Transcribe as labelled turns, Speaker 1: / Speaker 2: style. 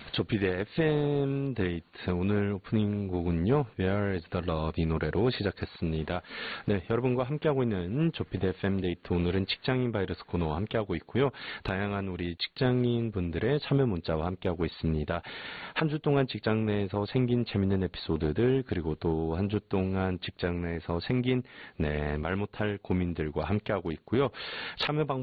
Speaker 1: 조피디의 FM 데이트 오늘 오프닝 곡은요 Where is the Love 이 노래로 시작했습니다. 네, 여러분과 함께하고 있는 조피디의 FM 데이트 오늘은 직장인 바이러스 코너와 함께하고 있고요. 다양한 우리 직장인 분들의 참여 문자와 함께하고 있습니다. 한 주 동안 직장 내에서 생긴 재밌는 에피소드들 그리고 또 한 주 동안 직장 내에서 생긴 말 못할 고민들과 함께하고 있고요. 참여 방법